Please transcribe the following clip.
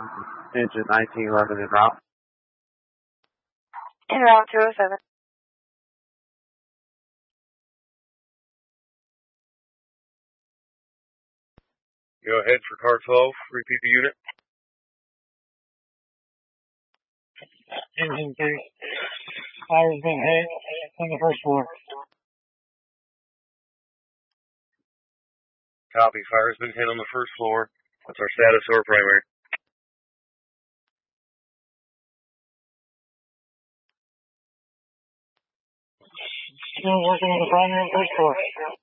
Engine 1911 en route. En route 207. Go ahead for car 12. Repeat the unit. Engine 3. Fire's been hit on the first floor. Copy. Fire's been hit on the first floor. What's our status or primary? Still working on the primary and first floor.